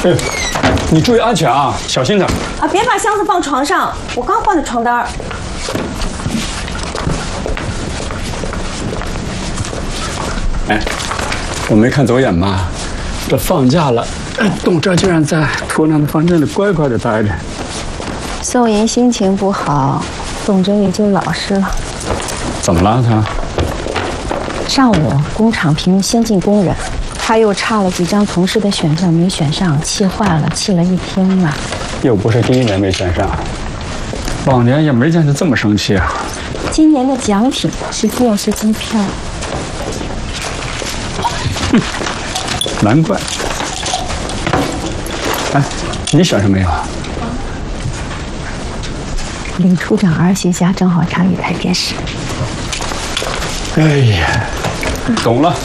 你注意安全啊，小心点。 啊，别把箱子放床上，我刚换的床单。 哎，我没看走眼吧？这放假了，董哲居然在图南的房间里乖乖的待着。 宋莹心情不好，董哲也就老实了。 怎么了他？ 上午工厂评先进工人，他又差了几张同事的选票没选上，气坏了，气了一天了。 又不是第一年没选上，往年也没见他这么生气啊。 今年的奖品是电视机票。 难怪。哎，你选什么呀？ 李处长儿媳家正好差一台电视。 哎呀，懂了。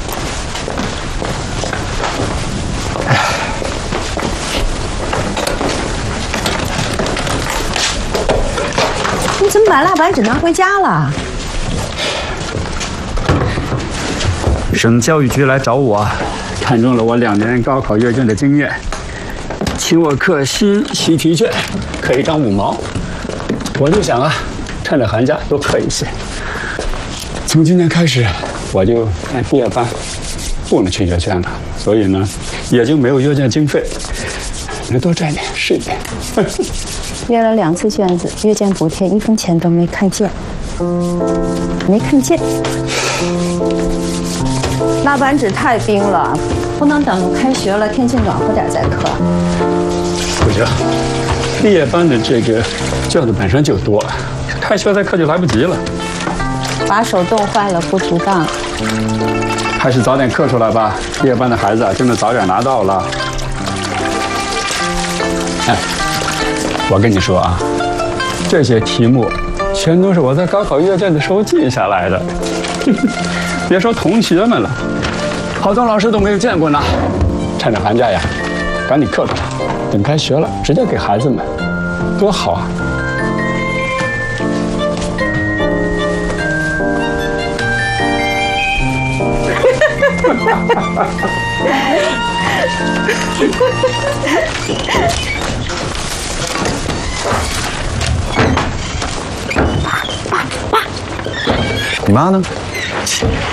你怎么把蜡板纸拿回家了？ 省教育局来找我，看中了我2年高考阅卷的经验，请我刻新习题卷，刻1张5毛。我就想啊，趁着寒假多刻一些。从今年开始，我就按毕业班不能去阅卷了，所以呢，也就没有阅卷经费。能多赚点是一点。 阅了2次卷子，阅卷补贴1分钱都没看见，没看见。蜡板纸太冰了，不能等开学了天气暖和点再刻。 不行，毕业班的这个卷子本身就多，开学再刻就来不及了。 把手冻坏了不值当。 还是早点刻出来吧，毕业班的孩子就能早点拿到了。哎，我跟你说啊，这些题目全都是我在高考阅卷的时候记下来的。别说同学们了，好多老师都没有见过呢。趁着寒假呀，赶紧刻出来，等开学了直接给孩子们，多好啊！你妈呢？